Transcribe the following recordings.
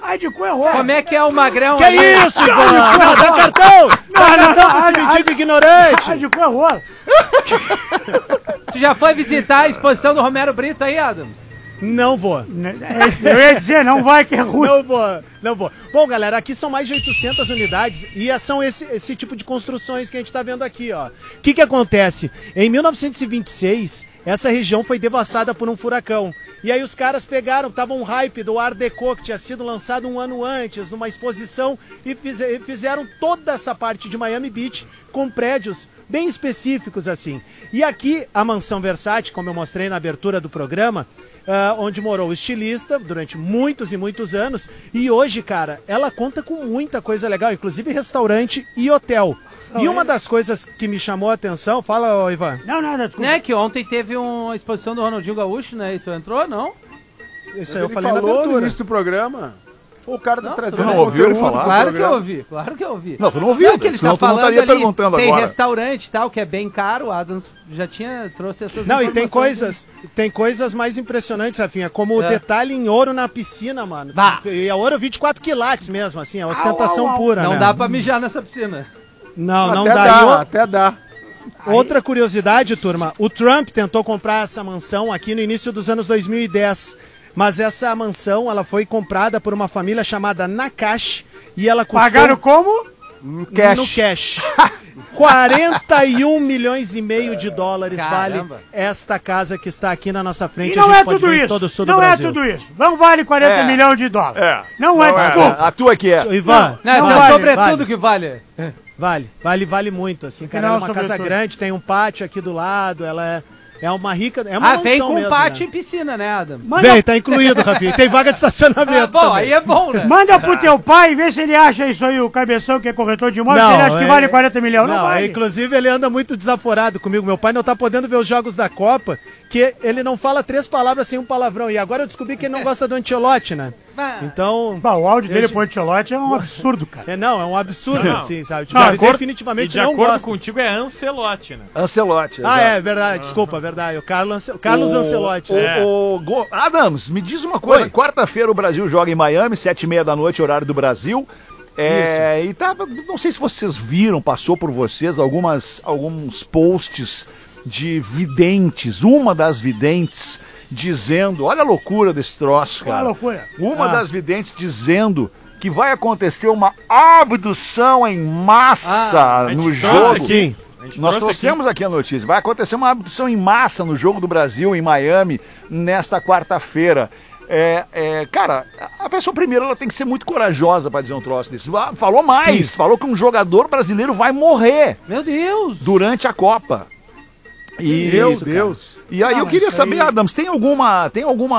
Ai, de cu errou. Como é que é o Magrão? Que isso, Ivan? Não, dá cartão! Dá cartão pra esse mendigo ignorante! Ai, de cu errou. Tu já foi visitar a exposição do Romero Brito aí, Adams? Não vou. Eu ia dizer, não vai que é ruim. Não vou. Bom, galera, aqui são mais de 800 unidades e são esse tipo de construções que a gente tá vendo aqui, ó. O que acontece? Em 1926, essa região foi devastada por um furacão. E aí os caras pegaram, tava um hype do Art Deco, que tinha sido lançado um ano antes, numa exposição, e fizeram toda essa parte de Miami Beach com prédios bem específicos, assim. E aqui, a Mansão Versace, como eu mostrei na abertura do programa, onde morou o estilista durante muitos e muitos anos, e hoje, cara, ela conta com muita coisa legal, inclusive restaurante e hotel. E uma das coisas que me chamou a atenção, fala, ô, Ivan. Não, nada, desculpa. Né, que ontem teve uma exposição do Ronaldinho Gaúcho, né, e tu entrou, não? Isso aí eu falei na abertura. No início do programa. O cara tá trazendo. Não ouviu ele falar? Claro que eu ouvi, claro que eu ouvi. Não, tu não ouviu, Não, que ele senão está tu não falando estaria ali, perguntando tem agora. restaurante e tal, que é bem caro, o Adams já trouxe essas Não, e informações. tem coisas mais impressionantes, Rafinha, como o detalhe em ouro na piscina, mano. Bah. E é ouro 24 quilates mesmo, assim, é ostentação pura, Não né? dá pra mijar nessa piscina. Não Até dá. dá, até dá. Outra curiosidade, turma, o Trump tentou comprar essa mansão aqui no início dos anos 2010, mas essa mansão, ela foi comprada por uma família chamada Nakash e ela custou... Pagaram como? No cash. 41 milhões e meio de dólares vale esta casa que está aqui na nossa frente. E não a gente é pode tudo ver em isso. todo o sul do Não é Brasil. tudo isso. Não vale 40 milhões de dólares. Não é, desculpa. A tua que é. Ivan, Não, Não é vale, sobretudo que vale. vale muito, assim, cara. Não, Ela é uma casa sobretudo. grande, tem um pátio aqui do lado, ela é uma rica, é uma mansão vem com mesmo, pátio né? e piscina, né, Adams? Vem, tá incluído, Rafinha. Tem vaga de estacionamento Bom, também. aí é bom, né? Manda pro teu pai e vê se ele acha isso aí, o cabeção que é corretor de imóveis, se ele acha que vale 40 milhões. Não vale. Inclusive ele anda muito desaforado comigo. Meu pai não tá podendo ver os jogos da Copa, que ele não fala 3 palavras sem um palavrão. E agora eu descobri que ele não gosta do Ancelotti, né? Então... Bah, o áudio dele pro Ancelotti é um absurdo, cara. É um absurdo, assim, sabe? Tipo, Não, ele definitivamente de não acordo gosta. contigo é Ancelotti, né? Ancelotti. Ah, é verdade, desculpa, verdade. O Carlos Ancelotti. Adams, me diz uma coisa. Quarta-feira o Brasil joga em Miami, 7h30 da noite, horário do Brasil. E não sei se vocês viram, passou por vocês alguns posts de videntes. Uma das videntes dizendo, olha a loucura desse troço, cara. Olha a loucura. Uma das videntes dizendo que vai acontecer uma abdução em massa no jogo. Sim. Nós trouxemos aqui a notícia. Vai acontecer uma abdução em massa no Jogo do Brasil, em Miami, nesta quarta-feira. Cara, a pessoa primeiro ela tem que ser muito corajosa para dizer um troço desse. Falou mais, falou que um jogador brasileiro vai morrer. Meu Deus! Durante a Copa. Meu Deus. E aí eu queria saber, Adams, tem alguma,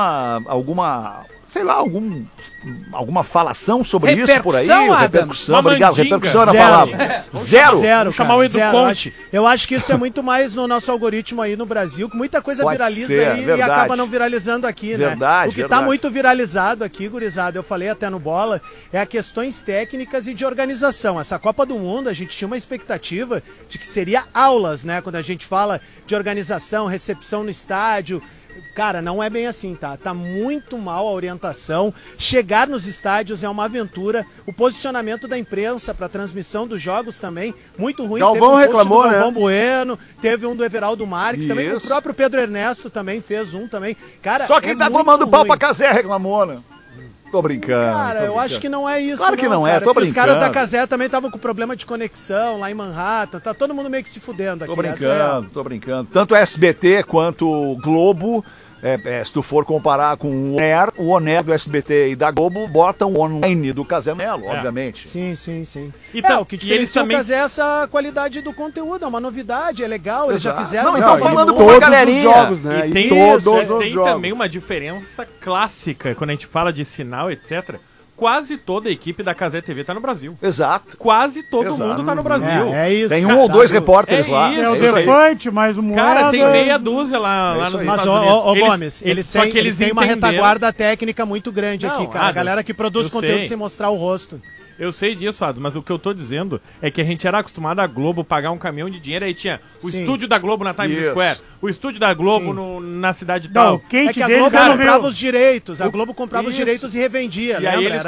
sei lá, alguma falação sobre isso por aí? Adams. Repercussão, Uma obrigado. mandinga. Repercussão era a Zero. palavra. Zero? Vamos chamar o Edu Conte. Eu acho que isso é muito mais no nosso algoritmo aí no Brasil, que muita coisa Pode viraliza ser, aí verdade. e acaba não viralizando aqui, Verdade, né? O que tá verdade. muito viralizado aqui, gurizada, eu falei até no Bola, é a questões técnicas e de organização. Essa Copa do Mundo, a gente tinha uma expectativa de que seria aulas, né? Quando a gente fala de organização, recepção no estádio. Cara, não é bem assim, tá? Tá muito mal a orientação. Chegar nos estádios é uma aventura. O posicionamento da imprensa para transmissão dos jogos também, muito ruim. Galvão post reclamou, do Galvão né? Bueno, teve um do Everaldo Marques também. O Isso. próprio Pedro Ernesto também fez um também. Cara, Só quem é tá muito tomando pau ruim. pra Casé reclamou, né? Tô brincando. Cara, tô eu acho que não é isso. Claro que não é, cara, tô porque os caras da brincando. Casé também estavam com problema de conexão lá em Manhattan. Tá todo mundo meio que se fudendo aqui. Tô essa é a- brincando, tô brincando. Tanto SBT quanto o Globo, se tu for comparar com o ONER do SBT e da Globo, botam o online do Casé Melo, obviamente. Sim. E O que e eles diferencia também... o Casé é essa qualidade do conteúdo, é uma novidade, é legal, eles já Exato. fizeram. Não, então Copa do falando Mundo. com uma Todos galerinha. os jogos, né? E E tem, todos os tem jogos. também uma diferença clássica, quando a gente fala de sinal, etc. Quase toda a equipe da Casé TV tá no Brasil. Exato. Quase todo Exato. mundo tá no Brasil. É isso. Tem um cara, ou dois sabe? repórteres É lá. isso. É o isso aí. Defante, mais um Moeda. Cara, tem meia dúzia lá isso nos aí. Mas, Estados Unidos. ô Gomes, eles só têm, que eles têm uma entenderam- retaguarda técnica muito grande Não, aqui, cara. A Adams, galera que produz eu conteúdo sei. sem mostrar o rosto. Eu sei disso, Ado, mas o que eu tô dizendo é que a gente era acostumado a Globo pagar um caminhão de dinheiro, aí tinha o Sim. estúdio da Globo na Times Isso. Square, o estúdio da Globo na cidade Não, tal. o quente É que a deles Globo é no comprava Rio. os direitos, a Globo comprava os Isso. direitos e revendia, E aí lembra? eles Era